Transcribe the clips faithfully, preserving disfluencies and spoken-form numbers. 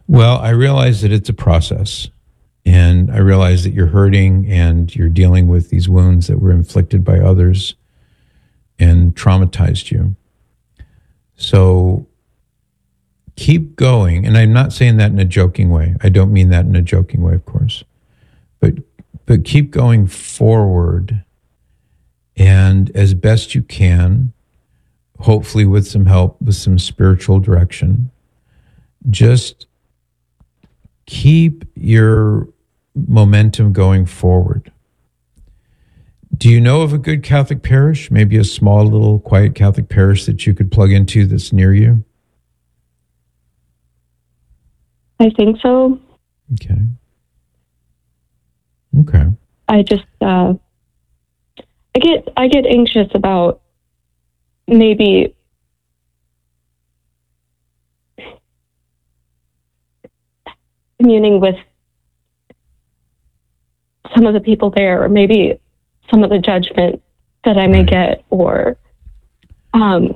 Well, I realize that it's a process, and I realize that you're hurting and you're dealing with these wounds that were inflicted by others and traumatized you. So keep going. And I'm not saying that in a joking way. I don't mean that in a joking way, of course. But but keep going forward, and as best you can, hopefully with some help, with some spiritual direction, just keep your momentum going forward. Do you know of a good Catholic parish, maybe a small little quiet Catholic parish that you could plug into that's near you? I think so. Okay. Okay. I just, uh, I get, I get anxious about maybe communing with some of the people there, or maybe some of the judgment that I may Right. get, or um,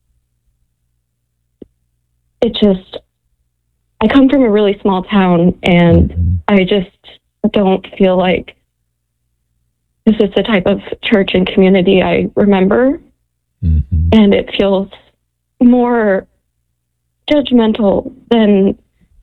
it just, I come from a really small town, and Mhm. I just don't feel like this is the type of church and community I remember. Mhm. And it feels more judgmental than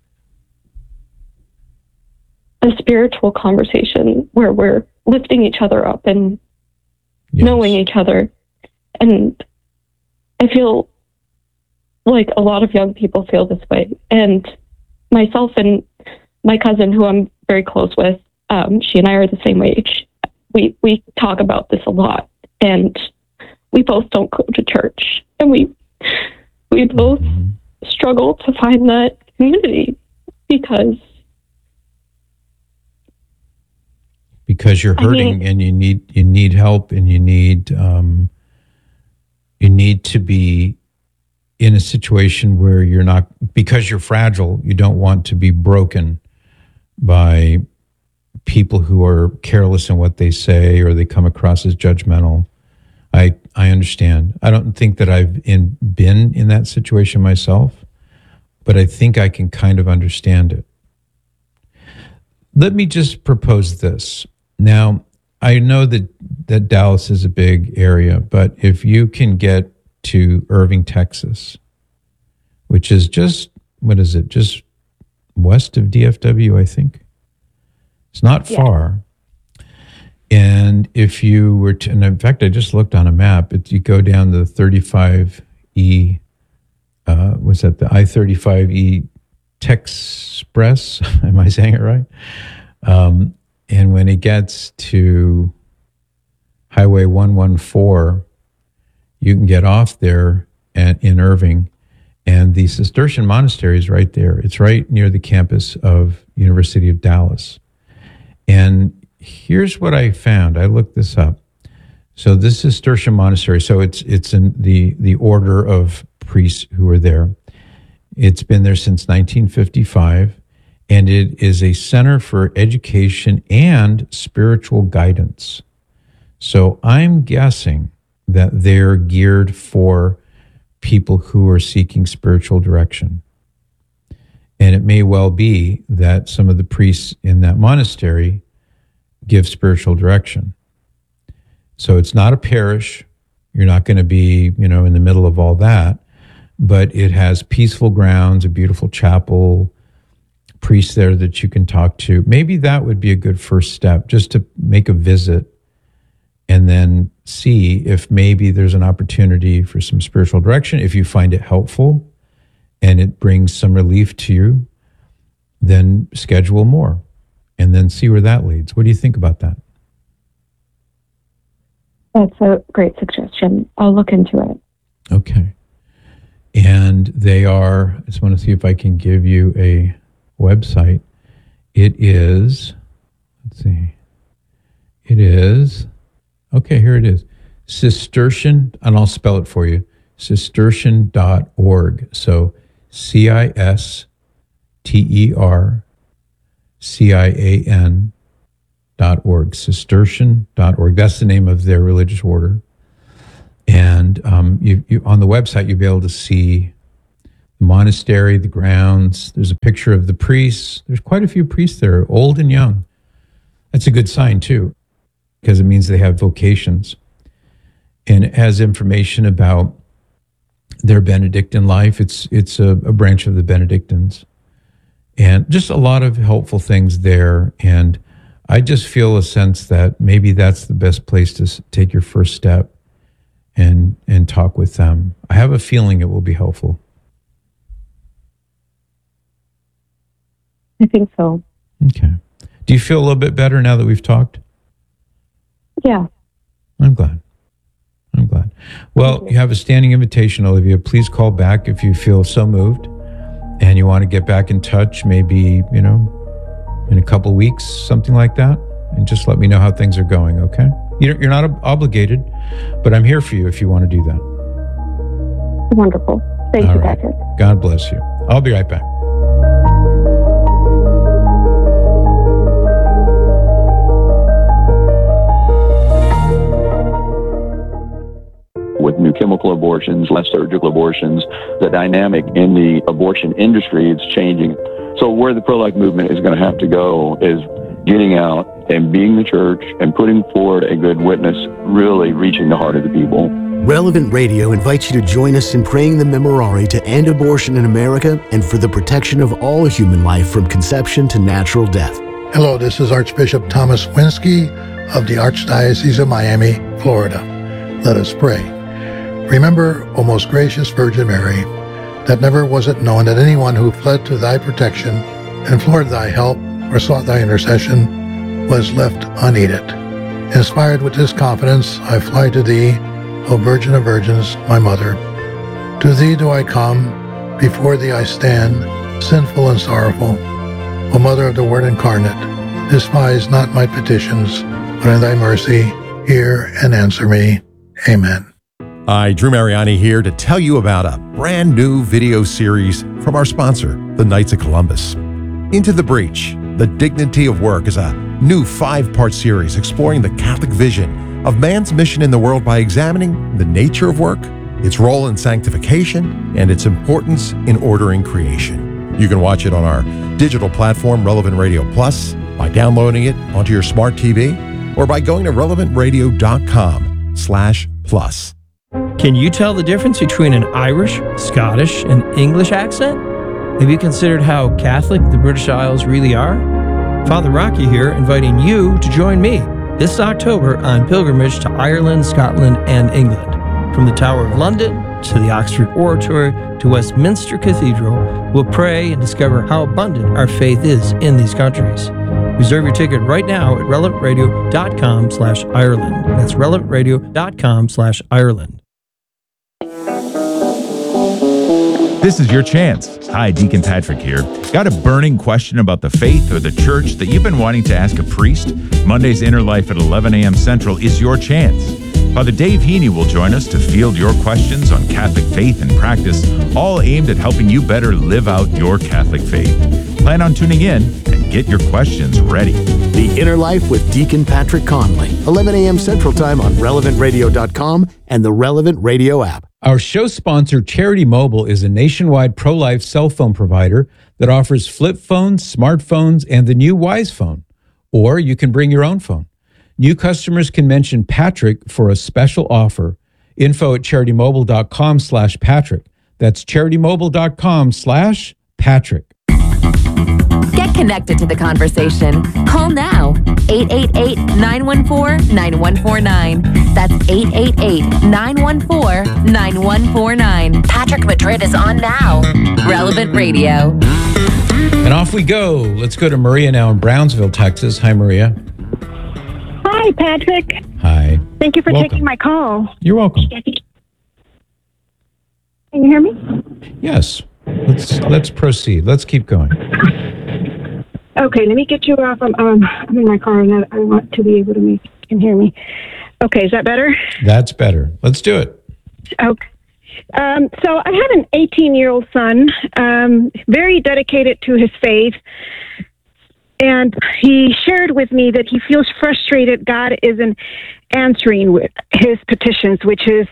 a spiritual conversation where we're lifting each other up and Yes. knowing each other. And I feel like a lot of young people feel this way. And myself and my cousin, who I'm very close with, um, she and I are the same age. We we talk about this a lot, and we both don't go to church, and we we both Mhm. struggle to find that community because because you're I hurting mean- and you need you need help, and you need um, you need to be in a situation where you're not, because you're fragile, you don't want to be broken by people who are careless in what they say, or they come across as judgmental. I I understand. I don't think that I've in, been in that situation myself, but I think I can kind of understand it. Let me just propose this. Now, I know that, that Dallas is a big area, but if you can get to Irving, Texas, which is just, what is it, just west of D F W, I think. It's not Yeah. far. And if you were to, and in fact, I just looked on a map, it, you go down the thirty-five E, uh, what's that, the I thirty-five E Texpress, am I saying it right? Um, and when it gets to Highway one one four, you can get off there at, in Irving, and the Cistercian monastery is right there. It's right near the campus of University of Dallas. And here's what I found. I looked this up. So this Cistercian monastery, so it's it's in the, the order of priests who are there. It's been there since nineteen fifty-five, and it is a center for education and spiritual guidance. So I'm guessing that they're geared for people who are seeking spiritual direction. And it may well be that some of the priests in that monastery give spiritual direction. So it's not a parish. You're not going to be, you know, in the middle of all that, but it has peaceful grounds, a beautiful chapel, priests there that you can talk to. Maybe that would be a good first step, just to make a visit and then see if maybe there's an opportunity for some spiritual direction. If you find it helpful and it brings some relief to you, then schedule more and then see where that leads. What do you think about that? That's a great suggestion. I'll look into it. Okay. And they are, I just want to see if I can give you a website. It is, let's see, it is, okay, here it is. Cistercian, and I'll spell it for you, cistercian dot org. So C I S T E R C I A N dot org, cistercian dot org. That's the name of their religious order. And um, you, you on the website, you'll be able to see monastery, the grounds. There's a picture of the priests. There's quite a few priests there, old and young. That's a good sign too, because it means they have vocations. And it has information about their Benedictine life. It's it's a, a branch of the Benedictines. And just a lot of helpful things there. And I just feel a sense that maybe that's the best place to s- take your first step and and talk with them. I have a feeling it will be helpful. I think so. Okay. Do you feel a little bit better now that we've talked? Yeah. I'm glad. I'm glad. Well, you have a standing invitation, Olivia. Please call back if you feel so moved and you want to get back in touch, maybe, you know, in a couple weeks, something like that. And just let me know how things are going, okay? You're you're not ob- obligated, but I'm here for you if you want to do that. Wonderful. Thank All you, right. Patrick. God bless you. I'll be right back. With new chemical abortions, less surgical abortions, the dynamic in the abortion industry is changing. So where the pro-life movement is going to have to go is getting out and being the church and putting forward a good witness, really reaching the heart of the people. Relevant Radio invites you to join us in praying the Memorare to end abortion in America and for the protection of all human life from conception to natural death. Hello, this is Archbishop Thomas Winsky of the Archdiocese of Miami, Florida. Let us pray. Remember, O most gracious Virgin Mary, that never was it known that anyone who fled to thy protection, implored thy help, or sought thy intercession was left unaided. Inspired with this confidence, I fly to thee, O Virgin of Virgins, my Mother. To thee do I come, before thee I stand, sinful and sorrowful. O Mother of the Word incarnate, despise not my petitions, but in thy mercy hear and answer me. Amen. Hi, Drew Mariani here to tell you about a brand new video series from our sponsor, the Knights of Columbus. Into the Breach, The Dignity of Work is a new five-part series exploring the Catholic vision of man's mission in the world by examining the nature of work, its role in sanctification, and its importance in ordering creation. You can watch it on our digital platform, Relevant Radio Plus, by downloading it onto your smart T V, or by going to relevant radio dot com slash plus. Can you tell the difference between an Irish, Scottish, and English accent? Have you considered how Catholic the British Isles really are? Father Rocky here, inviting you to join me this October on pilgrimage to Ireland, Scotland, and England. From the Tower of London to the Oxford Oratory to Westminster Cathedral, we'll pray and discover how abundant our faith is in these countries. Reserve your ticket right now at relevant radio dot com slash Ireland. That's relevant radio dot com slash Ireland. This is your chance. Hi, Deacon Patrick here. Got a burning question about the faith or the church that you've been wanting to ask a priest? Monday's Inner Life at eleven a.m. Central is your chance. Father Dave Heaney will join us to field your questions on Catholic faith and practice, all aimed at helping you better live out your Catholic faith. Plan on tuning in and get your questions ready. The Inner Life with Deacon Patrick Conley, eleven a.m. Central Time on relevant radio dot com and the Relevant Radio app. Our show sponsor, Charity Mobile, is a nationwide pro-life cell phone provider that offers flip phones, smartphones, and the new Wise Phone. Or you can bring your own phone. New customers can mention Patrick for a special offer. Info at charitymobile.com slash Patrick. That's charitymobile.com slash Patrick. Get connected to the conversation. Call now. eight eight eight, nine one four, nine one four nine. That's eight eight eight, nine one four, nine one four nine. Patrick Madrid is on now. Relevant Radio. And off we go. Let's go to Maria now in Brownsville, Texas. Hi, Maria. Hi, Patrick. Hi. Thank you for Welcome. taking my call. You're welcome. Can you hear me? Yes. Let's let's proceed. Let's keep going. Okay, let me get you off. Um, um, I'm in my car and I want to be able to make you can hear me. Okay, is that better? That's better. Let's do it. Okay. Um, so I have an eighteen-year-old son, um, very dedicated to his faith. And he shared with me that he feels frustrated God isn't answering with his petitions, which is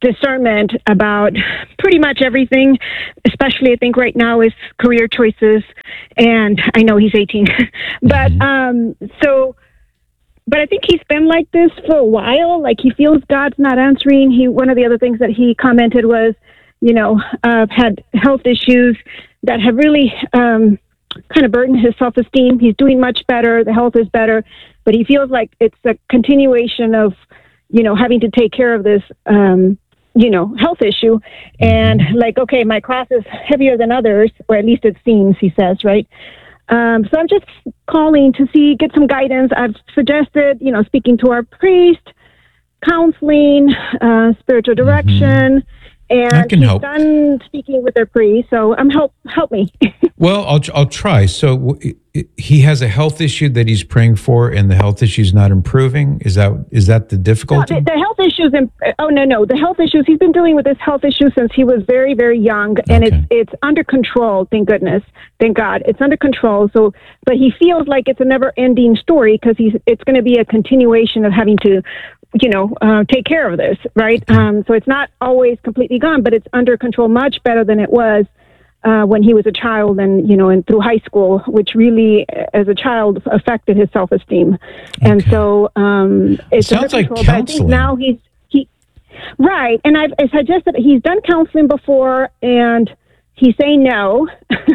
discernment about pretty much everything, especially I think right now is career choices. And I know he's eighteen, but Mm-hmm. um, so, but I think he's been like this for a while. Like he feels God's not answering. He, one of the other things that he commented was, you know, uh, had health issues that have really um, kind of burdened his self-esteem. He's doing much better. The health is better, but he feels like it's a continuation of, you know, having to take care of this, um, you know, health issue. And like, okay, my cross is heavier than others, or at least it seems, he says, right? Um, so I'm just calling to see, get some guidance. I've suggested, you know, speaking to our priest, counseling, uh, spiritual direction, I and can he's help. done speaking with their priest. So I'm help help me. Well, I'll I'll try. So w- i- he has a health issue that he's praying for, and the health issue is not improving. Is that is that the No, difficulty? the, the health issues. In, oh no, no, the health issues. He's been dealing with this health issue since he was very, very young, and Okay. it's it's under control. Thank goodness, thank God, it's under control. So, but he feels like it's a never-ending story because he's it's going to be a continuation of having to, you know, uh, take care of this, right? Um, so it's not always completely gone, but it's under control, much better than it was uh, when he was a child, and you know, and through high school, which really, as a child, affected his self-esteem. And Okay. so um, it's under Sounds like control. But I think counseling. now he's he right, and I've I suggested he's done counseling before, and he's saying no.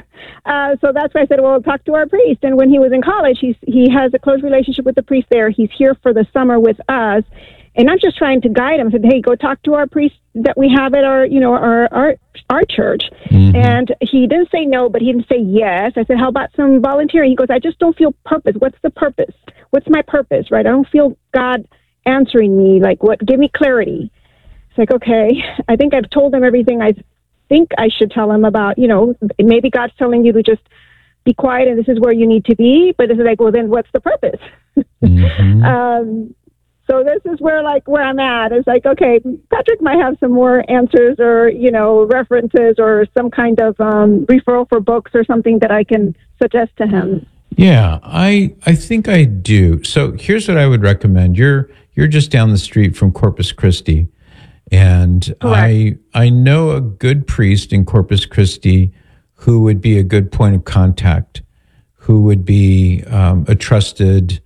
uh, so that's why I said, well, talk to our priest. And when he was in college, he's he has a close relationship with the priest there. He's here for the summer with us. And I'm just trying to guide him. I said, hey, go talk to our priest that we have at our, you know, our our, our church. Mhm. And he didn't say no, but he didn't say yes. I said, how about some volunteering? He goes, I just don't feel purpose. What's the purpose? What's my purpose, right? I don't feel God answering me. Like, what? Give me clarity. It's like, okay, I think I've told him everything I think I should tell him about, you know, maybe God's telling you to just be quiet and this is where you need to be. But it's like, well, then what's the purpose? Mhm. Um, so this is where, like, where I'm at. It's like, okay, Patrick might have some more answers or, you know, references or some kind of um, referral for books or something that I can suggest to him. Yeah, I I think I do. So here's what I would recommend. You're you're just down the street from Corpus Christi, and I I know a good priest in Corpus Christi who would be a good point of contact, who would be um, a trusted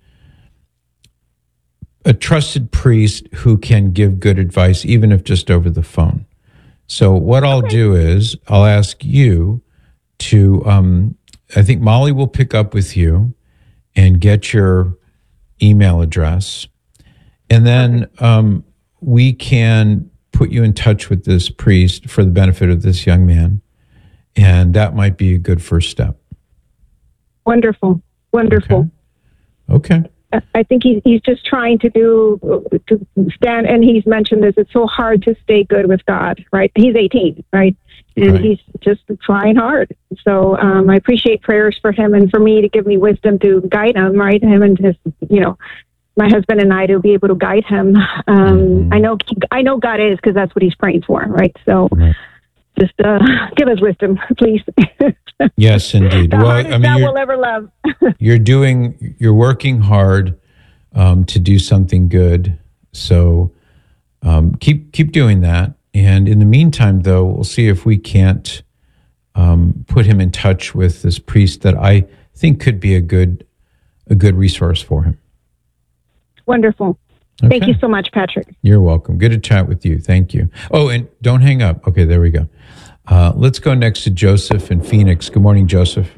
a trusted priest who can give good advice, even if just over the phone. So what I'll do is I'll ask you to, um, I think Molly will pick up with you and get your email address. And then um, we can put you in touch with this priest for the benefit of this young man. And that might be a good first step. Wonderful. Wonderful. Okay. Okay. I think he's he's just trying to do to stand, and he's mentioned this. It's so hard to stay good with God, right? He's eighteen, right, and Right. he's just trying hard. So um, I appreciate prayers for him and for me to give me wisdom to guide him, right? Him and his, you know, my husband and I to be able to guide him. Um, Mhm. I know I know God is, because that's what he's praying for, right? So Right. just uh, give us wisdom, please. Yes, indeed. The Well, hardest I mean, God you're, will ever love. you're doing, you're working hard um, to do something good. So um, keep keep doing that. And in the meantime, though, we'll see if we can't um, put him in touch with this priest that I think could be a good a good resource for him. Wonderful. Thank Okay. you so much, Patrick. You're welcome. Good to chat with you. Thank you. Oh, and don't hang up. Okay, there we go. Uh, let's go next to Joseph in Phoenix. Good morning, Joseph.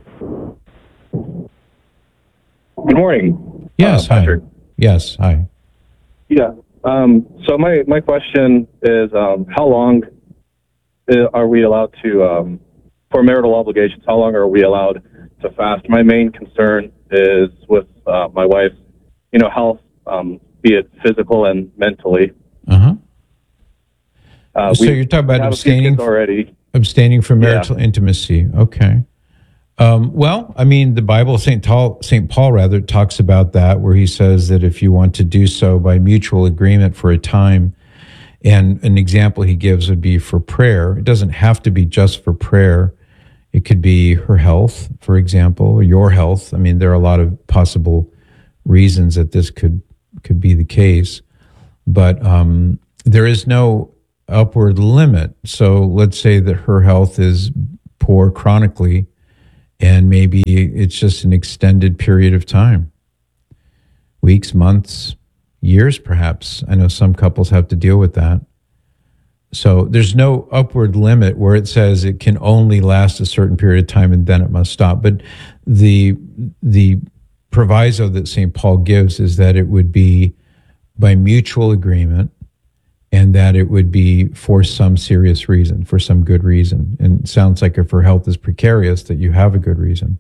Good morning. Yes, uh, hi. Patrick. Yes, hi. Yeah. Um, so my, my question is, um, how long uh, are we allowed to, um, for marital obligations, how long are we allowed to fast? My main concern is with uh, my wife's, you know, health, um, be it physical and mentally. Uh-huh. Uh, So we you're talking about have a few abstaining kids already. Abstaining from marital intimacy. Okay. Um, well, I mean, the Bible, Saint Paul, Saint Paul rather, talks about that, where he says that if you want to do so by mutual agreement for a time, and an example he gives would be for prayer. It doesn't have to be just for prayer. It could be her health, for example, or your health. I mean, there are a lot of possible reasons that this could could be the case, but um, there is no upward limit. So let's say that her health is poor chronically, and maybe it's just an extended period of time. Weeks, months, years perhaps. I know some couples have to deal with that. So there's no upward limit where it says it can only last a certain period of time and then it must stop. But the the proviso that Saint Paul gives is that it would be by mutual agreement and that it would be for some serious reason, for some good reason. And it sounds like if her health is precarious, that you have a good reason.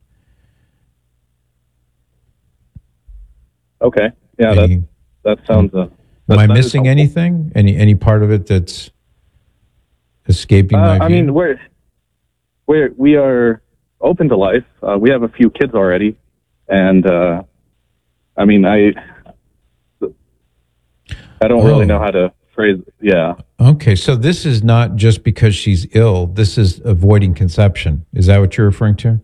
Okay. Yeah, Any, that, that sounds... Uh, that, am I that missing anything? Any any part of it that's escaping uh, my I view? mean, we're, we're, we are open to life. Uh, we have a few kids already. And, uh, I mean, I I don't oh. really know how to phrase, yeah. Okay, so this is not just because she's ill. This is avoiding conception. Is that what you're referring to?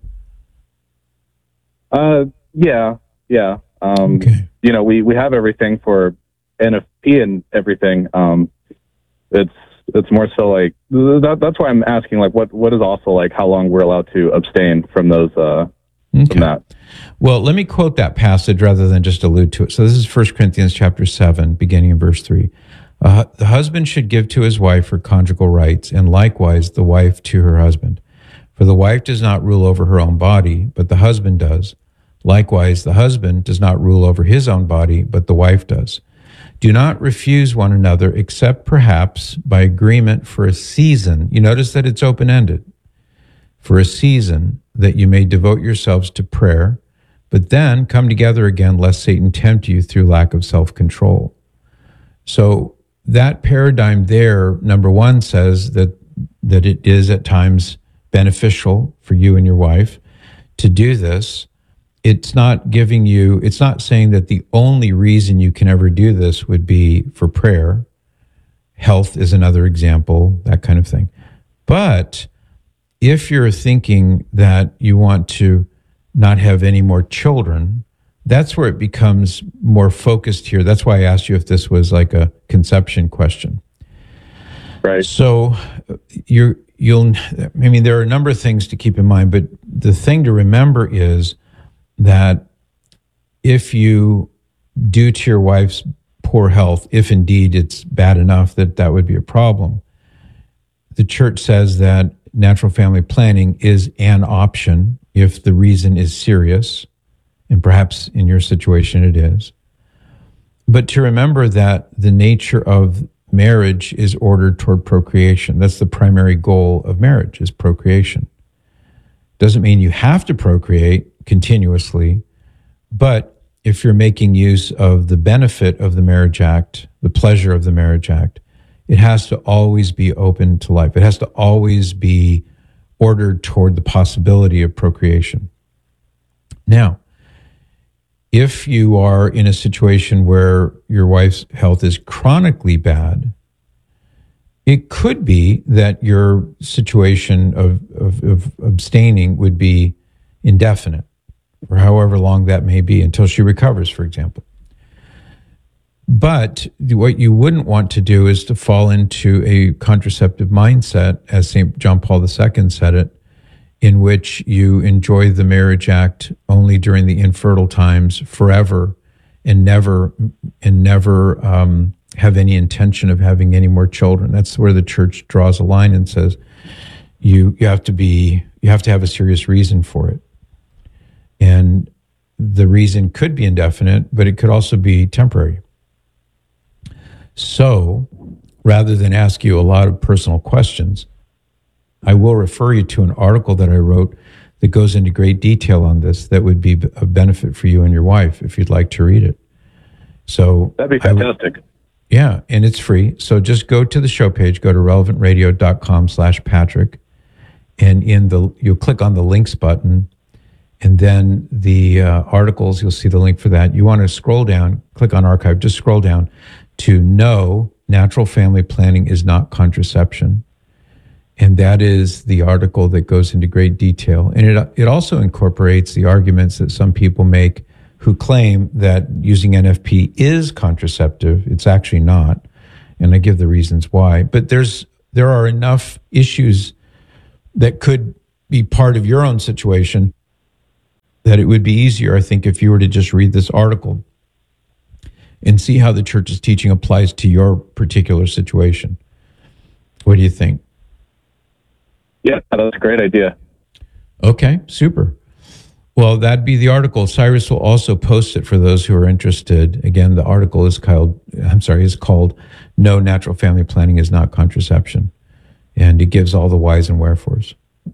Uh, yeah, yeah. Um, okay. You know, we, we have everything for N F P and everything. Um, it's it's more so like that, that's why I'm asking. Like, what what is also like how long we're allowed to abstain from those uh, okay. from that. Well, let me quote that passage rather than just allude to it. So this is First Corinthians chapter seven, beginning in verse three. Uh, the husband should give to his wife her conjugal rights, and likewise the wife to her husband. For the wife does not rule over her own body, but the husband does. Likewise, the husband does not rule over his own body, but the wife does. Do not refuse one another, except perhaps by agreement for a season. You notice that it's open-ended. For a season, that you may devote yourselves to prayer, but then come together again, lest Satan tempt you through lack of self-control. So that paradigm there, number one, says that that it is at times beneficial for you and your wife to do this. It's not giving you, it's not saying that the only reason you can ever do this would be for prayer. Health is another example, that kind of thing. But if you're thinking that you want to not have any more children, that's where it becomes more focused here. That's why I asked you if this was like a conception question. Right. So you're, you'll, I mean, there are a number of things to keep in mind, but the thing to remember is that if you, due to your wife's poor health, if indeed it's bad enough that that would be a problem, the church says that natural family planning is an option if the reason is serious, and perhaps in your situation it is. But to remember that the nature of marriage is ordered toward procreation. That's the primary goal of marriage, is procreation. Doesn't mean you have to procreate continuously, but if you're making use of the benefit of the Marriage Act, the pleasure of the Marriage Act, it has to always be open to life. It has to always be ordered toward the possibility of procreation. Now, if you are in a situation where your wife's health is chronically bad, it could be that your situation of, of, of abstaining would be indefinite, for however long that may be, until she recovers, for example. But what you wouldn't want to do is to fall into a contraceptive mindset, as Saint John Paul the Second said it, in which you enjoy the Marriage Act only during the infertile times forever and never and never um, have any intention of having any more children. That's where the church draws a line and says you you have to be you have to have a serious reason for it. And the reason could be indefinite, but it could also be temporary. So rather than ask you a lot of personal questions, I will refer you to an article that I wrote that goes into great detail on this that would be a benefit for you and your wife if you'd like to read it. So that'd be fantastic. I, yeah, and it's free. So just go to the show page, go to relevantradio.com slash Patrick, and in the you'll click on the links button, and then the uh, articles, you'll see the link for that. You want to scroll down, click on archive, just scroll down to No, Natural Family Planning is Not Contraception. And that is the article that goes into great detail. And it it also incorporates the arguments that some people make who claim that using N F P is contraceptive. It's actually not. and I give the reasons why. But there's there are enough issues that could be part of your own situation that it would be easier, I think, if you were to just read this article and see how the church's teaching applies to your particular situation. What do you think? Yeah, that's a great idea. Okay, super. Well, that'd be the article. Cyrus will also post it for those who are interested. Again, the article is called, I'm sorry, is called No, Natural Family Planning is Not Contraception. And it gives all the whys and wherefores.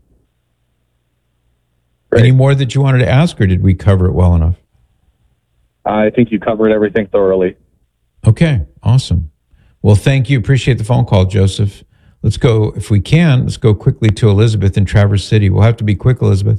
Great. Any more that you wanted to ask, or did we cover it well enough? I think you covered everything thoroughly. Okay, awesome. Well, thank you. Appreciate the phone call, Joseph. Let's go, if we can, let's go quickly to Elizabeth in Traverse City. We'll have to be quick, Elizabeth.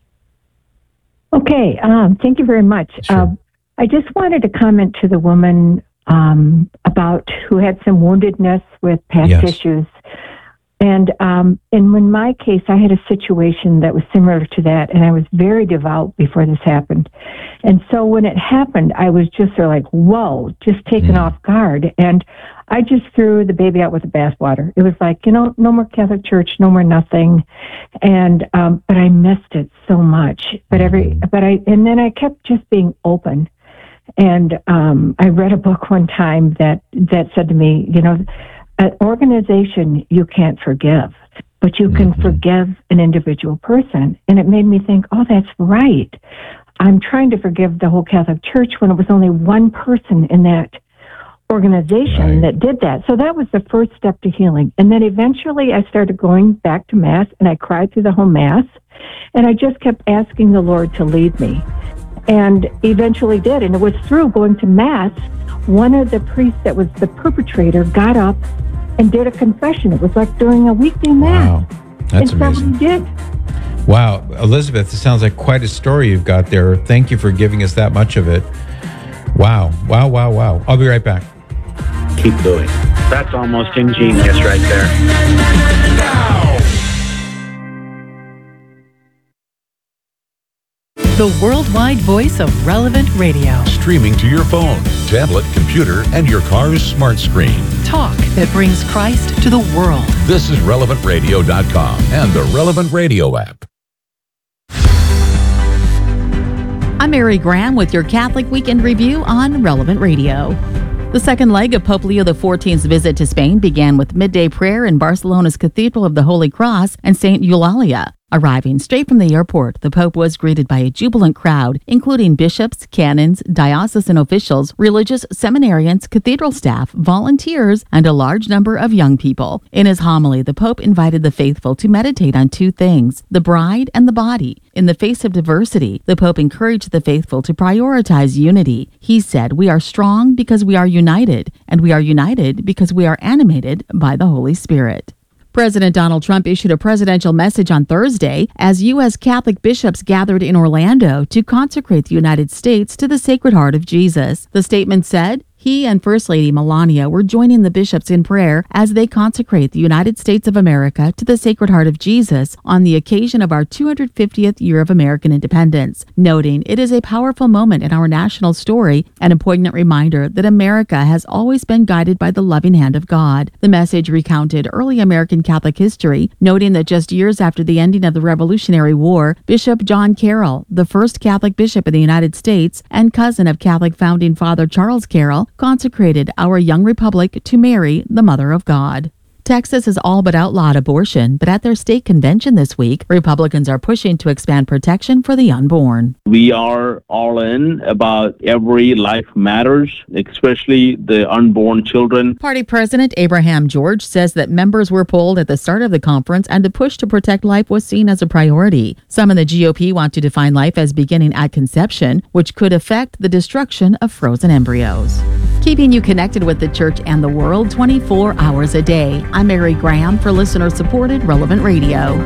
Okay, um, thank you very much. Sure. Uh, I just wanted to comment to the woman um, about who had some woundedness with past Yes. issues. And um, and in my case, I had a situation that was similar to that, and I was very devout before this happened. And so when it happened, I was just sort of like, whoa, just taken Mm. off guard. And I just threw the baby out with the bathwater. It was like, you know, no more Catholic Church, no more nothing. And um, but I missed it so much. But every but I and then I kept just being open. And um, I read a book one time that that said to me, you know, an organization you can't forgive, but you can Mm-hmm. forgive an individual person. And it made me think, oh, that's right. I'm trying to forgive the whole Catholic Church when it was only one person in that organization Right. that did that. So that was the first step to healing. And then eventually I started going back to Mass, and I cried through the whole Mass, and I just kept asking the Lord to lead me. And eventually did. And it was through going to Mass, one of the priests that was the perpetrator got up and did a confession. It was like during a weekday Mass. Wow, that's and amazing. somebody did. Wow, Elizabeth, it sounds like quite a story you've got there. Thank you for giving us that much of it. Wow, wow, wow, wow. I'll be right back. Keep doing. That's almost ingenious right there. The worldwide voice of Relevant Radio. Streaming to your phone, tablet, computer, and your car's smart screen. Talk that brings Christ to the world. This is relevant radio dot com and the Relevant Radio app. I'm Mary Graham with your Catholic Weekend Review on Relevant Radio. The second leg of Pope Leo the fourteenth's visit to Spain began with midday prayer in Barcelona's Cathedral of the Holy Cross and Saint Eulalia. Arriving straight from the airport, the Pope was greeted by a jubilant crowd, including bishops, canons, diocesan officials, religious seminarians, cathedral staff, volunteers, and a large number of young people. In his homily, the Pope invited the faithful to meditate on two things, the bride and the body. In the face of diversity, the Pope encouraged the faithful to prioritize unity. He said, "We are strong because we are united, and we are united because we are animated by the Holy Spirit." President Donald Trump issued a presidential message on Thursday as U S Catholic bishops gathered in Orlando to consecrate the United States to the Sacred Heart of Jesus. The statement said, he and First Lady Melania were joining the bishops in prayer as they consecrate the United States of America to the Sacred Heart of Jesus on the occasion of our two hundred fiftieth year of American independence, noting it is a powerful moment in our national story and a poignant reminder that America has always been guided by the loving hand of God. The message recounted early American Catholic history, noting that just years after the ending of the Revolutionary War, Bishop John Carroll, the first Catholic bishop in the United States and cousin of Catholic founding father Charles Carroll, consecrated our young republic to Mary, the Mother of God. Texas has all but outlawed abortion, but at their state convention this week, Republicans are pushing to expand protection for the unborn. We are all in about every life matters, especially the unborn children. Party President Abraham George says that members were polled at the start of the conference and the push to protect life was seen as a priority. Some in the G O P want to define life as beginning at conception, which could affect the destruction of frozen embryos. Keeping you connected with the church and the world twenty-four hours a day. I'm Mary Graham for listener-supported Relevant Radio.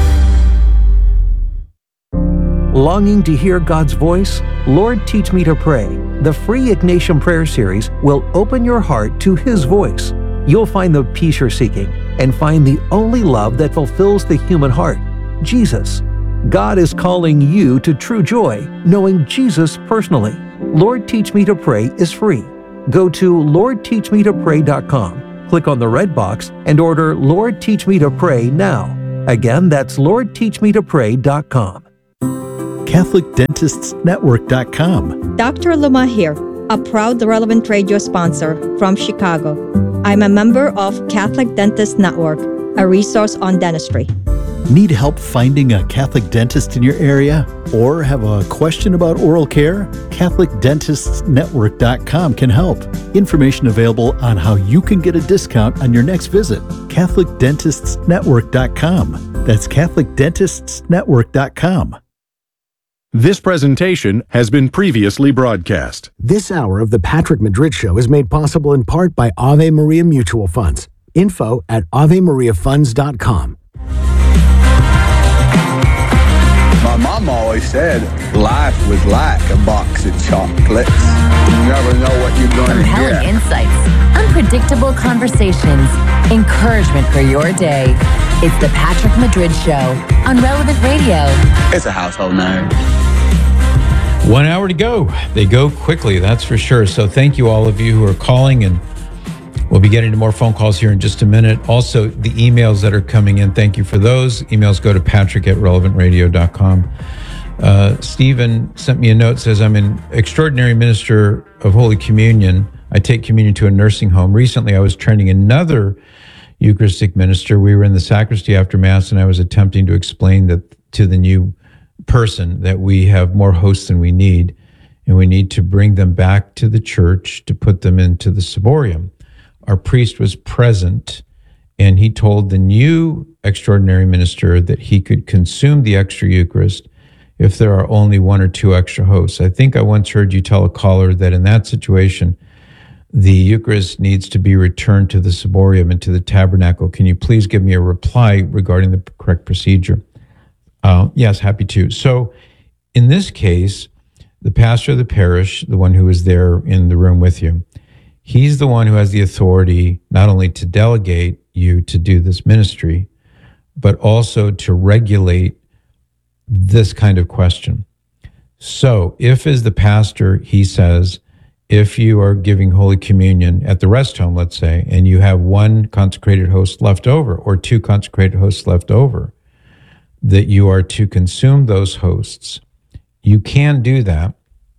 Longing to hear God's voice? Lord, Teach Me to Pray. The free Ignatian Prayer Series will open your heart to His voice. You'll find the peace you're seeking and find the only love that fulfills the human heart, Jesus. God is calling you to true joy, knowing Jesus personally. Lord, Teach Me to Pray is free. Go to lord teach me to pray dot com click on the red box and order Lord Teach Me to Pray now. Again, that's lord teach me to pray dot com. Catholic Dentists Network dot com. Doctor Luma here, a proud Relevant Radio sponsor from Chicago. I'm a member of Catholic Dentists Network, a resource on dentistry. Need help finding a Catholic dentist in your area? Or have a question about oral care? Catholic Dentists Network dot com can help. Information available on how you can get a discount on your next visit. Catholic Dentists Network dot com. That's Catholic Dentists Network dot com. This presentation has been previously broadcast. This hour of the Patrick Madrid Show is made possible in part by Ave Maria Mutual Funds. Info at ave maria funds dot com. My mom always said life was like a box of chocolates. You never know what you're going to Compelling get. insights, unpredictable conversations, encouragement for your day. It's the Patrick Madrid Show on Relevant Radio. It's a household name. One hour to go. They go quickly, that's for sure. So thank you all of you who are calling, and we'll be getting to more phone calls here in just a minute. Also, the emails that are coming in, thank you for those. Emails go to patrick at relevant radio dot com. Uh, Stephen sent me a note, says, I'm an extraordinary minister of Holy Communion. I take communion to a nursing home. Recently, I was training another Eucharistic minister. We were in the sacristy after Mass, and I was attempting to explain that to the new person that we have more hosts than we need, and we need to bring them back to the church to put them into the ciborium. Our priest was present, and he told the new extraordinary minister that he could consume the extra Eucharist if there are only one or two extra hosts. I think I once heard you tell a caller that in that situation, the Eucharist needs to be returned to the ciborium and to the tabernacle. Can you please give me a reply regarding the correct procedure? Uh, yes, happy to. So in this case, the pastor of the parish, the one who was there in the room with you, he's the one who has the authority not only to delegate you to do this ministry, but also to regulate this kind of question. So if as the pastor, he says, if you are giving Holy Communion at the rest home, let's say, and you have one consecrated host left over or two consecrated hosts left over, that you are to consume those hosts, you can do that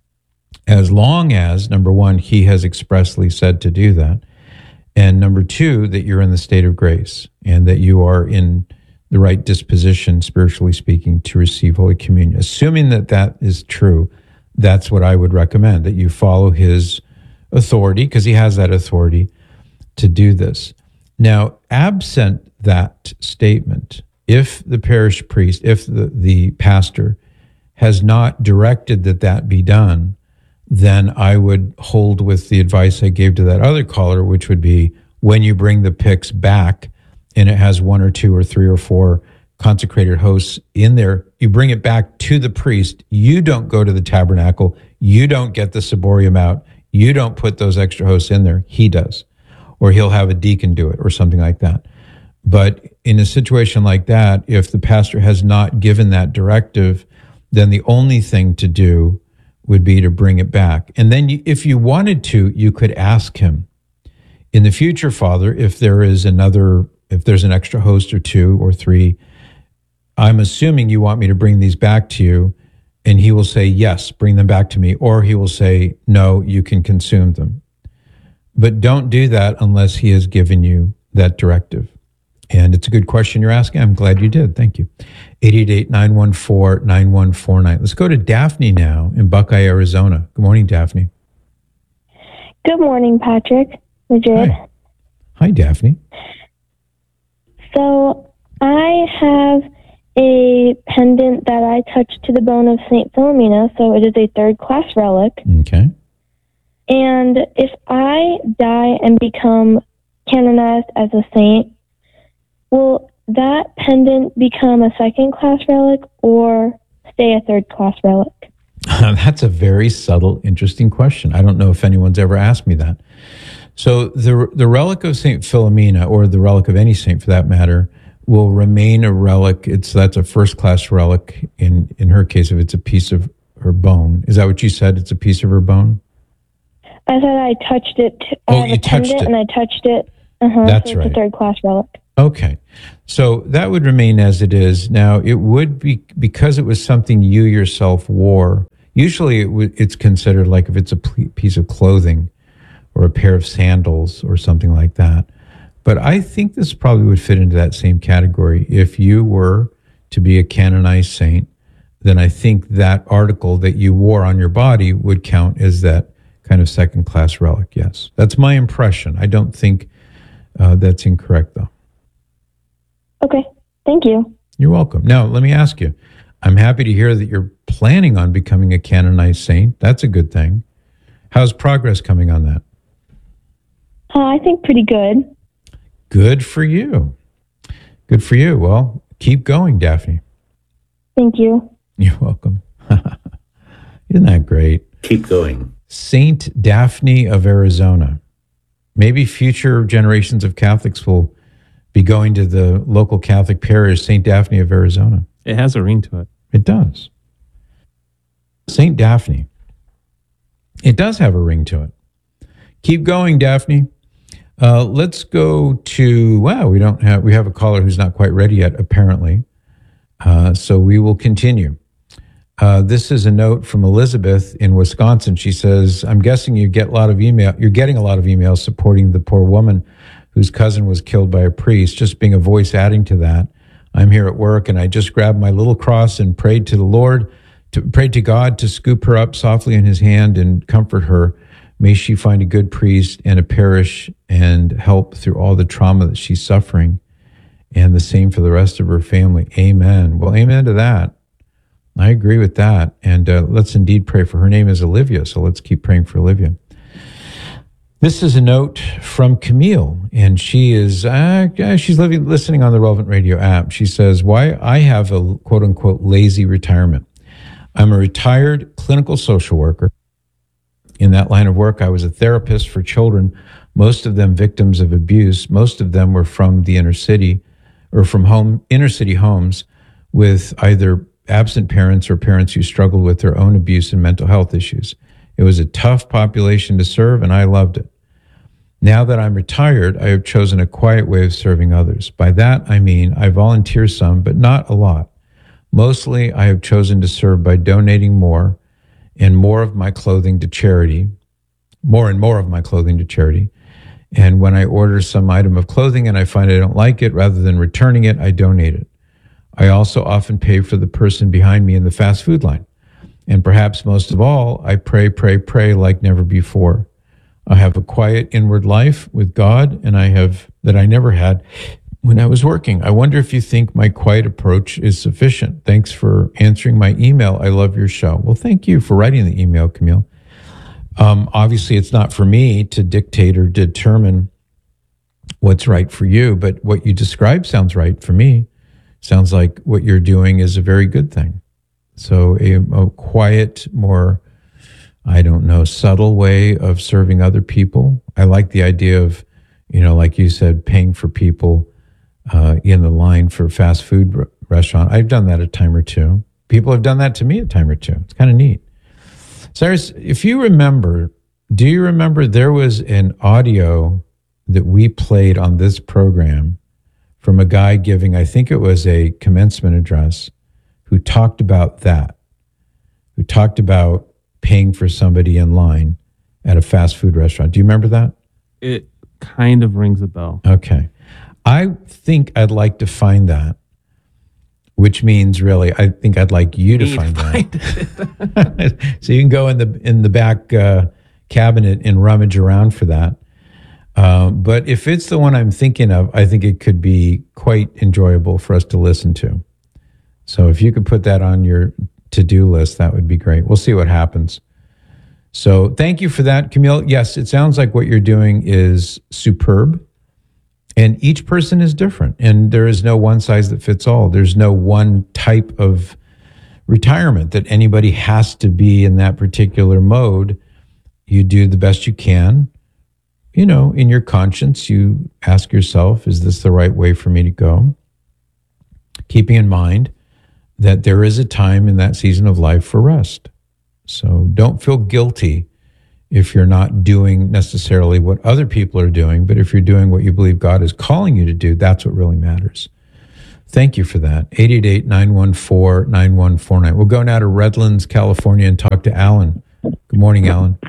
as long as, number one, he has expressly said to do that, and number two, that you're in the state of grace and that you are in the right disposition, spiritually speaking, to receive Holy Communion. Assuming that that is true, that's what I would recommend, that you follow his authority, because he has that authority to do this. Now, absent that statement, if the parish priest, if the, the pastor has not directed that that be done, then I would hold with the advice I gave to that other caller, which would be when you bring the pyx back and it has one or two or three or four consecrated hosts in there, you bring it back to the priest. You don't go to the tabernacle. You don't get the ciborium out. You don't put those extra hosts in there. He does. Or he'll have a deacon do it or something like that. But in a situation like that, if the pastor has not given that directive, then the only thing to do would be to bring it back. And then you, if you wanted to, you could ask him, in the future, Father, if there is another, if there's an extra host or two or three, I'm assuming you want me to bring these back to you. And he will say, yes, bring them back to me. Or he will say, no, you can consume them. But don't do that unless he has given you that directive. And it's a good question you're asking. I'm glad you did. Thank you. eight eight eight, nine one four, nine one four nine. Let's go to Daphne now in Buckeye, Arizona. Good morning, Daphne. Good morning, Patrick Madrid. Hi, Hi Daphne. So I have a pendant that I touched to the bone of Saint Philomena, so it is a third-class relic. Okay. And if I die and become canonized as a saint, will that pendant become a second-class relic or stay a third-class relic? That's a very subtle, interesting question. I don't know if anyone's ever asked me that. So the the relic of Saint Philomena, or the relic of any saint for that matter, will remain a relic. It's that's a first-class relic in, in her case if it's a piece of her bone. Is that what you said? It's a piece of her bone? I said I touched it. I Oh, have you a touched pendant it. and I touched it Uh-huh, That's so it's right. a third class relic. Okay. So that would remain as it is. Now, it would be, because it was something you yourself wore, usually it w- it's considered like if it's a p- piece of clothing or a pair of sandals or something like that. But I think this probably would fit into that same category. If you were to be a canonized saint, then I think that article that you wore on your body would count as that kind of second class relic. Yes. That's my impression. I don't think uh, that's incorrect, though. Okay. Thank you. You're welcome. Now, let me ask you, I'm happy to hear that you're planning on becoming a canonized saint. That's a good thing. How's progress coming on that? Uh, I think pretty good. Good for you. Good for you. Well, keep going, Daphne. Thank you. You're welcome. Isn't that great? Keep going. Saint Daphne of Arizona. Maybe future generations of Catholics will be going to the local Catholic parish, Saint Daphne of Arizona. It has a ring to it. It does. Saint Daphne. It does have a ring to it. Keep going, Daphne. Uh, let's go to, wow, we don't have, we have a caller who's not quite ready yet, apparently. Uh, so we will continue. Uh, this is a note from Elizabeth in Wisconsin. She says, I'm guessing you get a lot of email, you're getting a lot of emails supporting the poor woman whose cousin was killed by a priest. Just being a voice adding to that, I'm here at work and I just grabbed my little cross and prayed to the Lord, to prayed to God to scoop her up softly in his hand and comfort her. May she find a good priest and a parish and help through all the trauma that she's suffering, and the same for the rest of her family. Amen. Well, amen to that. I agree with that. And uh, let's indeed pray for her. Her name is Olivia, so let's keep praying for Olivia. This is a note from Camille, and she is, uh, she's living, listening on the Relevant Radio app. She says, why I have a quote unquote lazy retirement. I'm a retired clinical social worker. In that line of work, I was a therapist for children, most of them victims of abuse. Most of them were from the inner city or from home, inner city homes with either absent parents or parents who struggled with their own abuse and mental health issues. It was a tough population to serve, and I loved it. Now that I'm retired, I have chosen a quiet way of serving others. By that, I mean I volunteer some, but not a lot. Mostly, I have chosen to serve by donating more and more of my clothing to charity, more and more of my clothing to charity. And when I order some item of clothing and I find I don't like it, rather than returning it, I donate it. I also often pay for the person behind me in the fast food line. And perhaps most of all, I pray, pray, pray like never before. I have a quiet inward life with God, and I have that I never had when I was working. I wonder if you think my quiet approach is sufficient. Thanks for answering my email. I love your show. Well, thank you for writing the email, Camille. Um, obviously, it's not for me to dictate or determine what's right for you, but what you describe sounds right for me. Sounds like what you're doing is a very good thing. So a, a quiet, more, I don't know, subtle way of serving other people. I like the idea of, you know, like you said, paying for people uh, in the line for fast food r- restaurant. I've done that a time or two. People have done that to me a time or two. It's kind of neat. Cyrus, if you remember, do you remember there was an audio that we played on this program from a guy giving, I think it was a commencement address, who talked about that, who talked about paying for somebody in line at a fast food restaurant. Do you remember that? It kind of rings a bell. Okay. I think I'd like to find that, which means really, I think I'd like you to Me find to that. So you can go in the in the back uh, cabinet and rummage around for that. Um, but if it's the one I'm thinking of, I think it could be quite enjoyable for us to listen to. So if you could put that on your to-do list, that would be great. We'll see what happens. So thank you for that, Camille. Yes, it sounds like what you're doing is superb. And each person is different. And there is no one size that fits all. There's no one type of retirement that anybody has to be in that particular mode. You do the best you can. You know, in your conscience, you ask yourself, is this the right way for me to go? Keeping in mind that there is a time in that season of life for rest. So don't feel guilty if you're not doing necessarily what other people are doing, but if you're doing what you believe God is calling you to do, that's what really matters. Thank you for that. eight eight eight, nine one four, nine one four nine. We'll go now to Redlands, California, and talk to Alan. Good morning, Alan.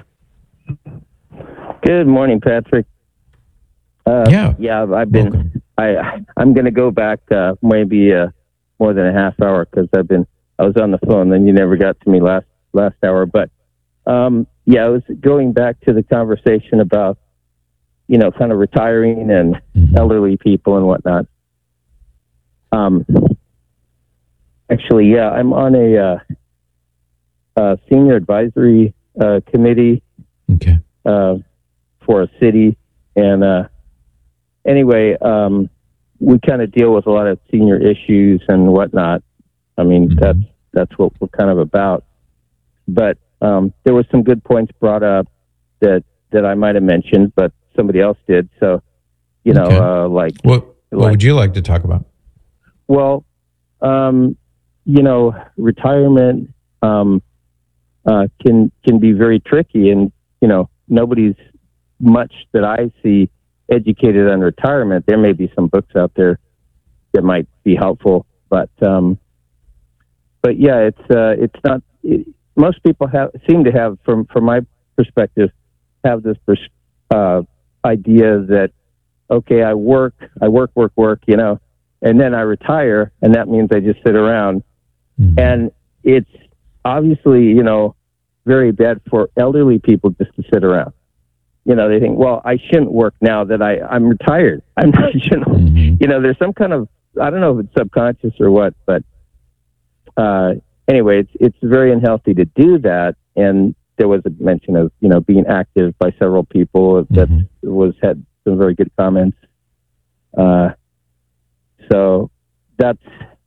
Good morning, Patrick. Uh, yeah. Yeah, I've been, Welcome. I, I'm going to go back uh, maybe uh, more than a half hour because I've been, I was on the phone, then you never got to me last, last hour. But um, yeah, I was going back to the conversation about, you know, kind of retiring and mm-hmm. elderly people and whatnot. Um, actually, yeah, I'm on a, uh, uh senior advisory uh, committee okay. uh, for a city. And uh, anyway, um, we kind of deal with a lot of senior issues and whatnot. I mean, mm-hmm. that's that's what we're kind of about. But um, there were some good points brought up that, that I might have mentioned, but somebody else did. So, you know, Okay. uh, like... What, what like, would you like to talk about? Well, um, you know, retirement um, uh, can can be very tricky, and you know, nobody's much that I see educated on retirement. There may be some books out there that might be helpful, but um, but yeah, it's uh, it's not. It, most people have seem to have, from from my perspective, have this pers- uh, idea that okay, I work, I work, work, work, you know. And then I retire, and that means I just sit around. Mm-hmm. And it's obviously, you know, very bad for elderly people just to sit around. You know, they think, well, I shouldn't work now that I, I'm retired. I'm not, you know, mm-hmm. you know, there's some kind of, I don't know if it's subconscious or what, but uh, anyway, it's, it's very unhealthy to do that. And there was a mention of, you know, being active by several people that mm-hmm. was, had some very good comments. Uh, So that's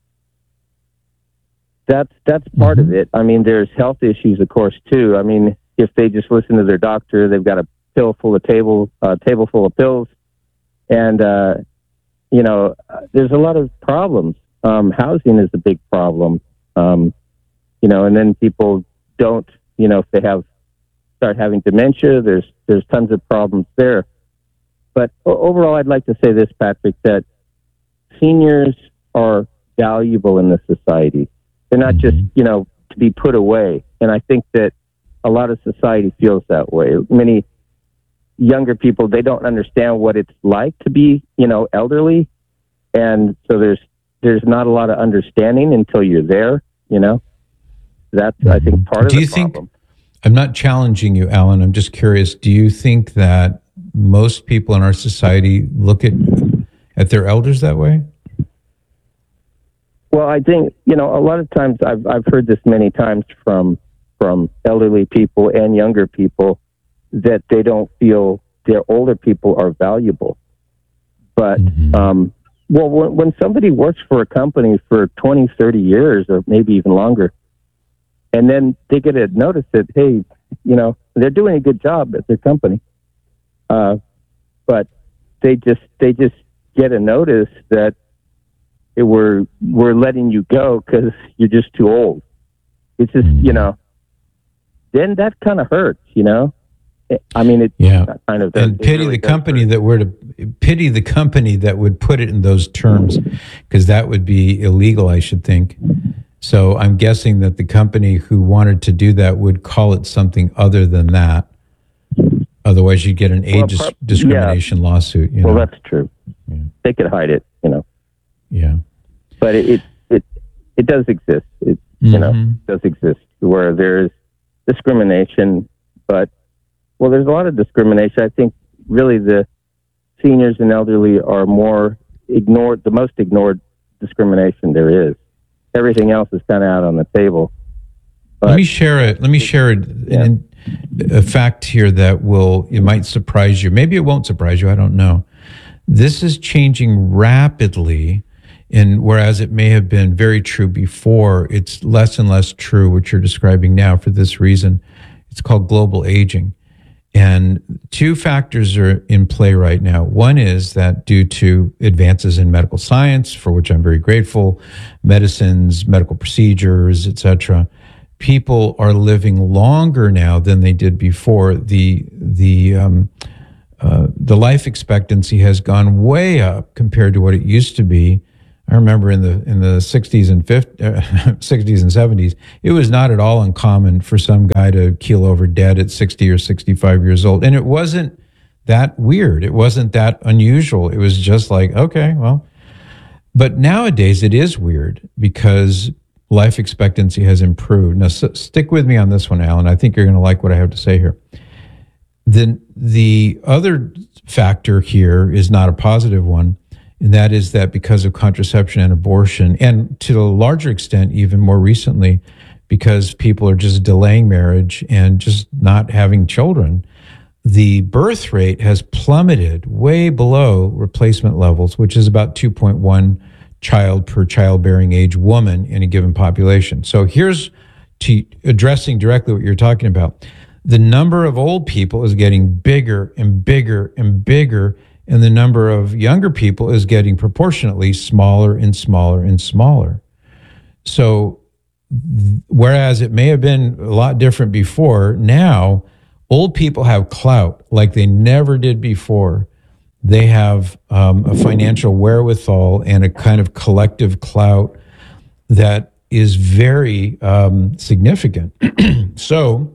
that's that's part mm-hmm. of it. I mean, there's health issues, of course, too. I mean, if they just listen to their doctor, they've got a pill full of table uh, table full of pills, and uh, you know, there's a lot of problems. Um, housing is a big problem. Um, you know, and then people don't. You know, if they have start having dementia, there's there's tons of problems there. But overall, I'd like to say this, Patrick, that seniors are valuable in this society. They're not just, you know, to be put away. And I think that a lot of society feels that way. Many younger people, they don't understand what it's like to be, you know, elderly. And so there's there's not a lot of understanding until you're there, you know. That's, I think, part of do the you think, problem. I'm not challenging you, Alan. I'm just curious. Do you think that most people in our society look at at their elders that way? Well, I think, you know, a lot of times I've I've heard this many times from from elderly people and younger people that they don't feel their older people are valuable. But, mm-hmm. um, well, when, when somebody works for a company for twenty, thirty years or maybe even longer, and then they get a notice that, hey, you know, they're doing a good job at their company, uh, but they just they just get a notice that it, we're we're letting you go because you're just too old. It's just, you know, then that kind of hurts, you know. I mean, it yeah. kind of and pity really the company that were to pity the company that would put it in those terms, because that would be illegal, I should think. So I'm guessing that the company who wanted to do that would call it something other than that. Otherwise, you'd get an age Well, dis- par- discrimination yeah. lawsuit. You well, know? that's true. Yeah. They could hide it, you know. Yeah. But it it it, it does exist. It mm-hmm. you know does exist where there's discrimination, but well, there's a lot of discrimination. I think really the seniors and elderly are more ignored, the most ignored discrimination there is. Everything else is kind of out on the table. But, let me share it. Let me share it. Yeah. An, a fact here that will, it might surprise you. Maybe it won't surprise you. I don't know. This is changing rapidly. And whereas it may have been very true before, it's less and less true, what you're describing now for this reason. It's called global aging. And two factors are in play right now. One is that due to advances in medical science, for which I'm very grateful, medicines, medical procedures, et cetera, people are living longer now than they did before. The the um, uh, the life expectancy has gone way up compared to what it used to be. I remember in the in the sixties and fifties, uh, sixties and seventies, it was not at all uncommon for some guy to keel over dead at sixty or sixty-five years old, and it wasn't that weird. It wasn't that unusual. It was just like, okay, well. But nowadays it is weird because life expectancy has improved. Now, s- stick with me on this one, Alan. I think you're going to like what I have to say here. Then the other factor here is not a positive one, and that is that because of contraception and abortion, and to a larger extent, even more recently, because people are just delaying marriage and just not having children, the birth rate has plummeted way below replacement levels, which is about two point one child per childbearing age woman in a given population. So here's to addressing directly what you're talking about. The number of old people is getting bigger and bigger and bigger, and the number of younger people is getting proportionately smaller and smaller and smaller. So whereas it may have been a lot different before, now old people have clout like they never did before. They have um, a financial wherewithal and a kind of collective clout that is very um, significant. So,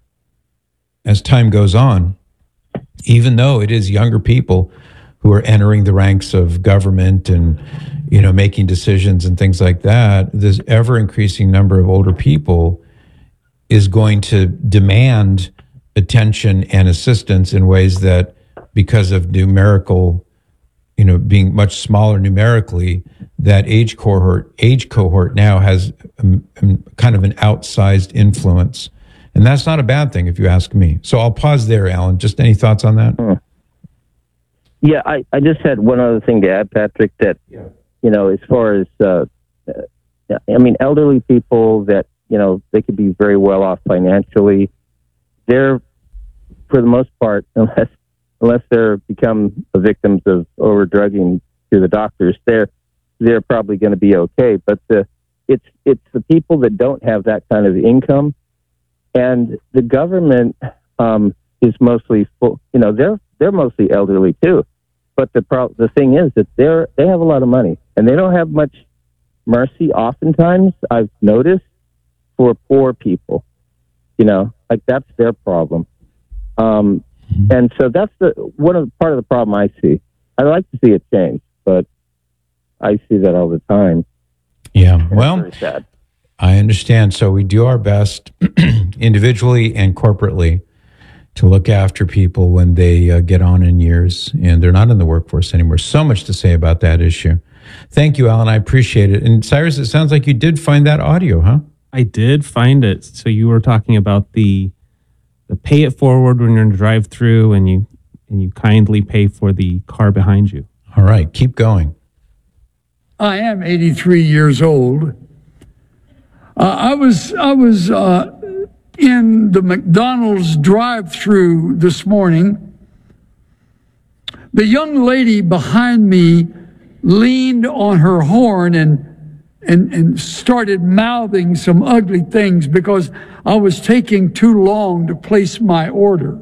as time goes on, even though it is younger people who are entering the ranks of government and, you know, making decisions and things like that, this ever increasing number of older people is going to demand attention and assistance in ways that, because of numerical, you know, being much smaller numerically, that age cohort age cohort now has um, um, kind of an outsized influence. And that's not a bad thing, if you ask me. So I'll pause there, Alan. Just any thoughts on that? Hmm. Yeah, I, I just had one other thing to add, Patrick, that, you know, as far as, uh, uh, I mean, elderly people that, you know, they could be very well off financially. They're, for the most part, unless unless they're become the victims of over drugging to the doctors, they're they're probably going to be okay. But the it's it's the people that don't have that kind of income, and the government um, is mostly full. You know, they're they're mostly elderly too. But the pro- the thing is that they're they have a lot of money, and they don't have much mercy. Oftentimes, I've noticed for poor people. You know, like that's their problem. Um, and so that's the one of the part of the problem I see. I like to see it change, but I see that all the time. Yeah, well, I understand. So we do our best individually and corporately to look after people when they uh, get on in years and they're not in the workforce anymore. So much to say about that issue. Thank you, Alan. I appreciate it. And Cyrus, it sounds like you did find that audio, huh? I did find it. So you were talking about the the pay it forward when you're in a drive-through, and you and you kindly pay for the car behind you. All right, keep going. I am eighty-three years old. Uh, I was I was uh, in the McDonald's drive-through this morning. The young lady behind me leaned on her horn and and and started mouthing some ugly things because I was taking too long to place my order.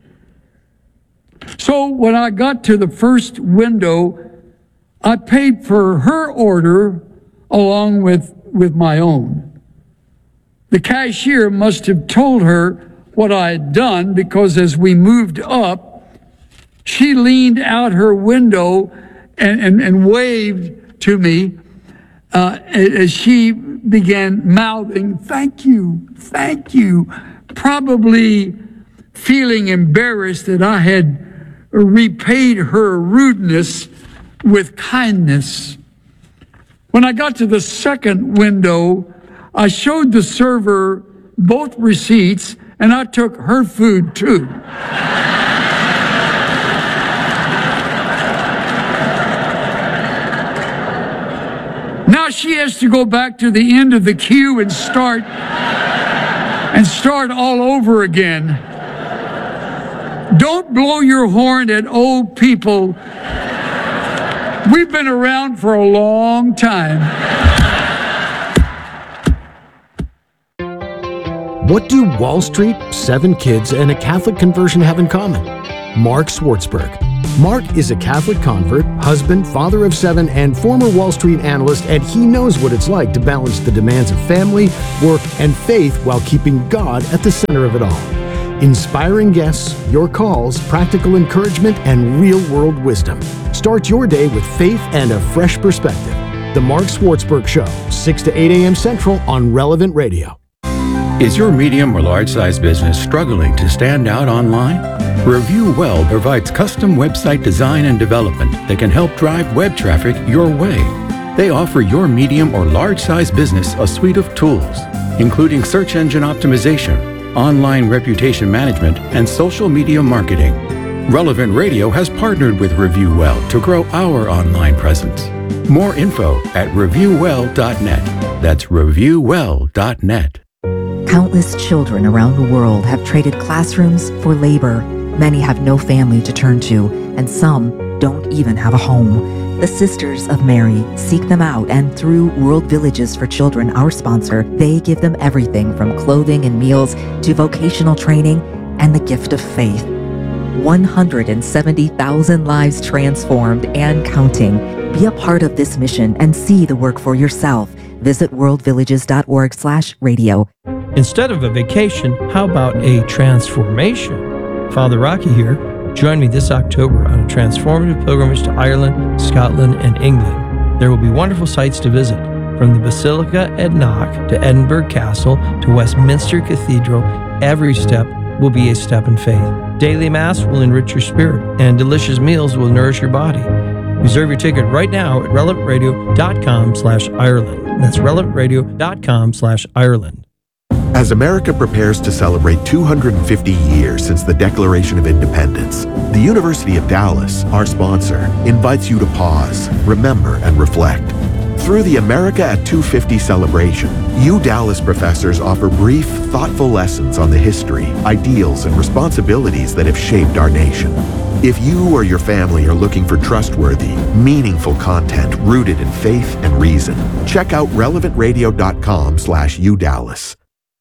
So when I got to the first window, I paid for her order along with, with my own. The cashier must have told her what I had done, because as we moved up, she leaned out her window and, and, and waved to me uh, as she began mouthing, "Thank you, thank you," probably feeling embarrassed that I had repaid her rudeness with kindness. When I got to the second window, I showed the server both receipts and I took her food too. Now she has to go back to the end of the queue and start and start all over again. Don't blow your horn at old people. We've been around for a long time. What do Wall Street, seven kids, and a Catholic conversion have in common? Mark Swartzberg. Mark is a Catholic convert, husband, father of seven, and former Wall Street analyst, and he knows what it's like to balance the demands of family, work, and faith while keeping God at the center of it all. Inspiring guests, your calls, practical encouragement, and real-world wisdom. Start your day with faith and a fresh perspective. The Mark Swartzberg Show, six to eight a.m. Central on Relevant Radio. Is your medium or large size business struggling to stand out online? Review Well provides custom website design and development that can help drive web traffic your way. They offer your medium or large size business a suite of tools, including search engine optimization, online reputation management, and social media marketing. Relevant Radio has partnered with Review Well to grow our online presence. More info at review well dot net. That's review well dot net. Countless children around the world have traded classrooms for labor. Many have no family to turn to, and some don't even have a home. The Sisters of Mary seek them out, and through World Villages for Children, our sponsor, they give them everything from clothing and meals to vocational training and the gift of faith. one hundred seventy thousand lives transformed and counting. Be a part of this mission and see the work for yourself. Visit world villages dot org slash radio. Instead of a vacation, how about a transformation? Father Rocky here. Join me this October on a transformative pilgrimage to Ireland, Scotland, and England. There will be wonderful sights to visit, from the Basilica at Knock to Edinburgh Castle to Westminster Cathedral. Every step will be a step in faith. Daily Mass will enrich your spirit, and delicious meals will nourish your body. Reserve your ticket right now at relevant radio dot com slash Ireland. That's relevant radio dot com slash Ireland. As America prepares to celebrate two hundred fifty years since the Declaration of Independence, the University of Dallas, our sponsor, invites you to pause, remember, and reflect. Through the America at two fifty celebration, U Dallas professors offer brief, thoughtful lessons on the history, ideals, and responsibilities that have shaped our nation. If you or your family are looking for trustworthy, meaningful content rooted in faith and reason, check out relevant radio dot com slash U Dallas.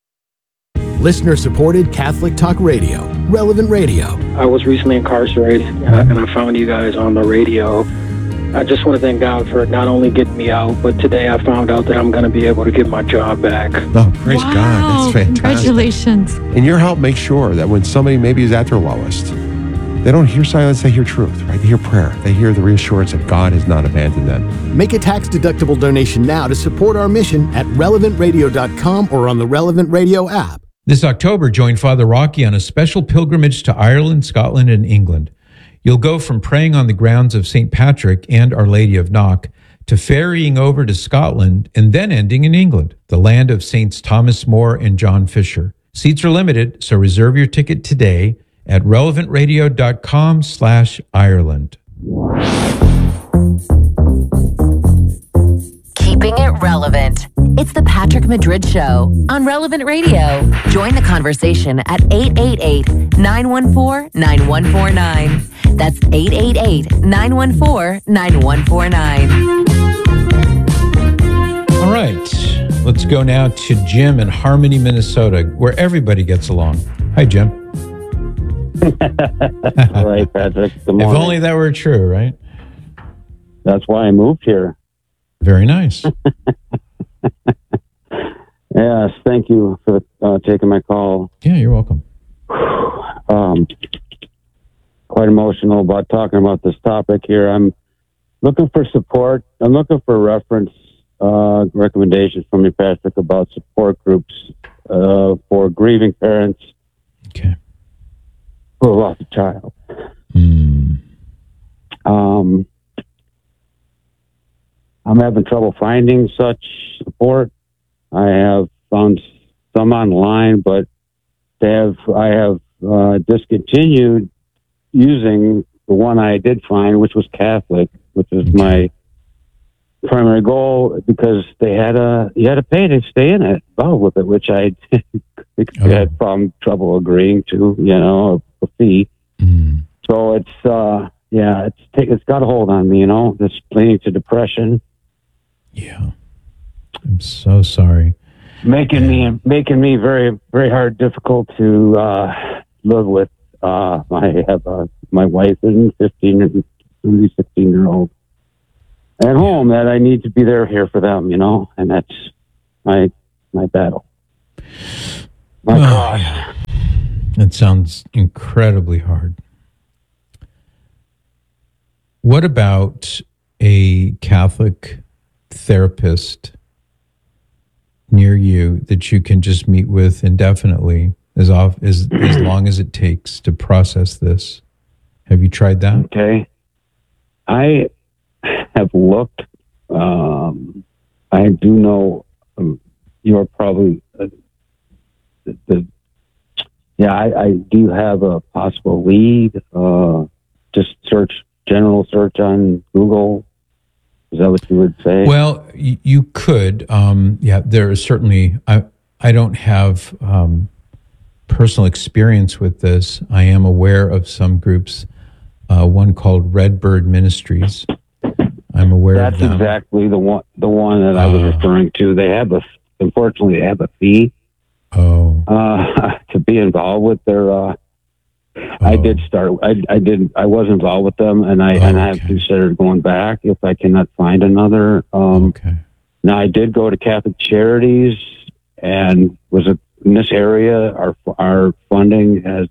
Listener-supported Catholic Talk Radio, Relevant Radio. I was recently incarcerated, uh, and I found you guys on the radio. I just want to thank God for not only getting me out, but today I found out that I'm going to be able to get my job back. Oh, praise wow, God. That's fantastic. Congratulations. And your help makes sure that when somebody maybe is at their lowest, they don't hear silence, they hear truth, right? They hear prayer. They hear the reassurance that God has not abandoned them. Make a tax-deductible donation now to support our mission at relevant radio dot com or on the Relevant Radio app. This October, join Father Rocky on a special pilgrimage to Ireland, Scotland, and England. You'll go from praying on the grounds of Saint Patrick and Our Lady of Knock to ferrying over to Scotland and then ending in England, the land of Saints Thomas More and John Fisher. Seats are limited, so reserve your ticket today at relevant radio dot com slash Ireland. Keeping it relevant. It's the Patrick Madrid Show on Relevant Radio. Join the conversation at eight eight eight, nine one four, nine one four nine. That's eight eight eight, nine one four, nine one four nine. All right, let's go now to Jim in Harmony, Minnesota, where everybody gets along. Hi, Jim. All right, Patrick. Good morning. If only that were true, right? That's why I moved here. Very nice. Yes, thank you for uh, taking my call. Yeah, you're welcome. Um, quite emotional about talking about this topic here. I'm looking for support. I'm looking for reference uh, recommendations from you, Patrick, about support groups uh, for grieving parents okay. who have lost a child. Mm. Um, I'm having trouble finding such support. I have found some online, but they have I have uh, discontinued using the one I did find, which was Catholic, which is my primary goal, because they had a you had to pay to stay in it, involved with it, which I oh. had found trouble agreeing to, you know, a, a fee. Mm. So it's uh, yeah, it's take, it's got a hold on me, you know, this leading to depression. Yeah, I'm so sorry. making me making me very very hard, difficult to uh, live with. Uh, I have uh, my wife and fifteen and sixteen year old at home that I need to be there here for them, you know, and that's my my battle. My oh, God. Yeah. That sounds incredibly hard. What about a Catholic therapist near you that you can just meet with indefinitely, as off as as long as it takes to process this? Have you tried that? Okay, I have looked. Um, I do know um, you're probably uh, the, the. Yeah, I, I do have a possible lead. Uh, just search general search on Google. Is that what you would say? Well, y- you could. Um, yeah, there is certainly. I I don't have um, personal experience with this. I am aware of some groups. Uh, one called Redbird Ministries. I'm aware That's of them. exactly the one. The one that I was Uh, referring to. They have a. Unfortunately, they have a fee. Oh. Uh, to be involved with their. Uh, I did start. I, I did. I was involved with them, and I Oh, and I have considered going back if I cannot find another. Um, okay. Now I did go to Catholic Charities, and was a, in this area. Our our funding has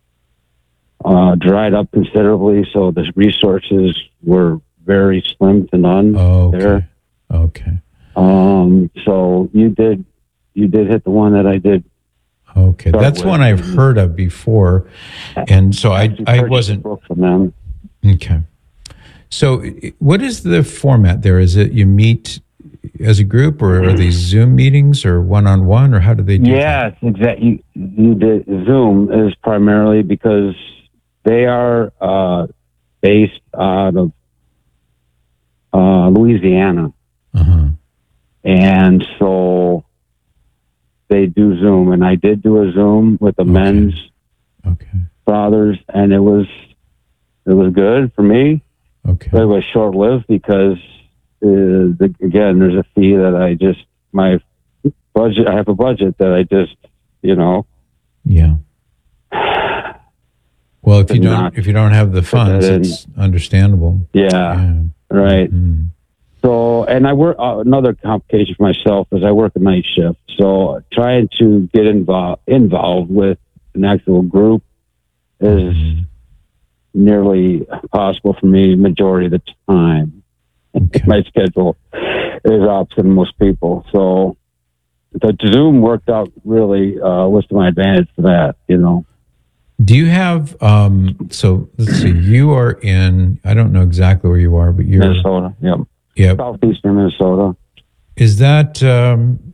uh, dried up considerably, so the resources were very slim to none Oh, okay. there. Okay. Um. So you did. You did hit the one that I did. Okay, start that's with. one I've heard of before, and so I Actually I purchased wasn't. a book from them. Okay. So, i- what is the format there? Is it you meet as a group, or are these Zoom meetings, or one on one, or how do they do? Yes, exactly. You, you did. Zoom is primarily because they are uh, based out of uh, Louisiana, uh-huh. and so they do Zoom. And I did do a Zoom with the Okay. men's Okay. fathers, and it was it was good for me. Okay. But it was short lived because uh, the, again, there's a fee that I just my budget. I have a budget that I just you know. Yeah. Well, if you Did don't not if you don't have the put funds, that in. it's understandable. Yeah, Yeah. right. Mhm. So, and I work, uh, another complication for myself is I work a night shift. So trying to get involved, involved with an actual group is nearly impossible for me majority of the time. Okay. My schedule is opposite of most people. So the Zoom worked out really, uh, was to my advantage for that, you know. Do you have? Um, so let's see. You are in. I don't know exactly where you are, but you're. Minnesota, yep. Yep. Southeastern Minnesota. Is that um,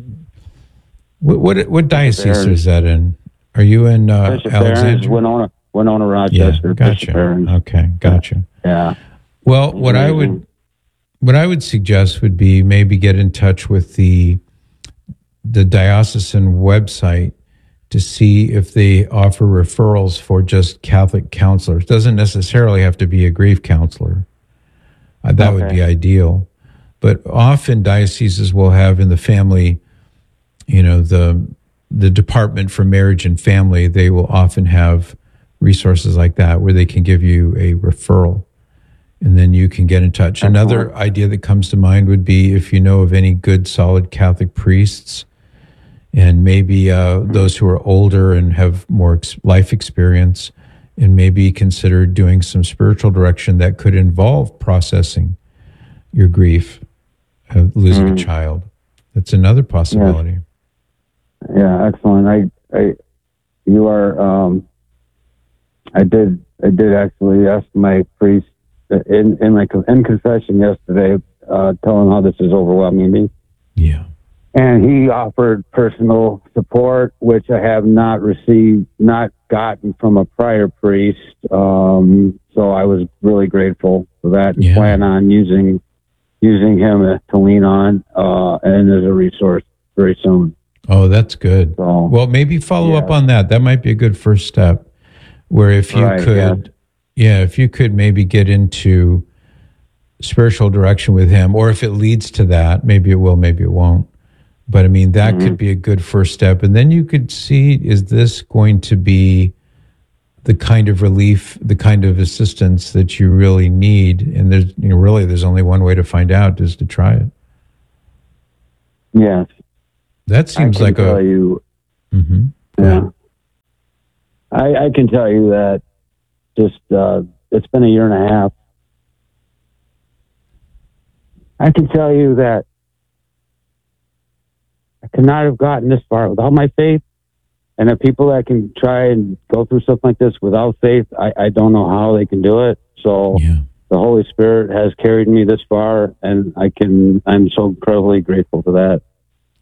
what, what what diocese Barons. is that in? Are you in uh, Bishop Barons, Alexandria? Winona, Winona, Yeah, Rochester. Bishop gotcha. Barons. Okay, gotcha. Yeah. Well, what I would what I would suggest would be maybe get in touch with the the diocesan website to see if they offer referrals for just Catholic counselors. Doesn't necessarily have to be a grief counselor. Uh, that would Okay. be ideal. But often dioceses will have in the family, you know, the the Department for Marriage and Family, they will often have resources like that where they can give you a referral and then you can get in touch. Another idea that comes to mind would be if you know of any good, solid Catholic priests and maybe uh, those who are older and have more ex- life experience, and maybe consider doing some spiritual direction that could involve processing your grief of losing Mm. a child. That's another possibility. Yeah, excellent. I, I, you are. Um, I did. I did actually ask my priest in in my in confession yesterday, uh, tell him how this is overwhelming me. Yeah. And he offered personal support, which I have not received, not gotten from a prior priest. Um, so I was really grateful for that, and Yeah. plan on using using him to lean on uh, and as a resource very soon. Oh, that's good. So, Well, maybe follow up yeah. on that. That might be a good first step. Where if you Right, could, yeah, if you could maybe get into spiritual direction with him, or if it leads to that, maybe it will, maybe it won't. But I mean, that Mhm. could be a good first step. And then you could see, is this going to be the kind of relief, the kind of assistance that you really need? And there's, you know, really, there's only one way to find out, is to try it. Yes. That seems I can like tell a, you. Mhm. Yeah. I, I can tell you that just, uh, it's been a year and a half. I can tell you that I could not have gotten this far without my faith. And the people that can try and go through stuff like this without faith, I, I don't know how they can do it. So the Holy Spirit has carried me this far, and I can, I'm so incredibly grateful for that.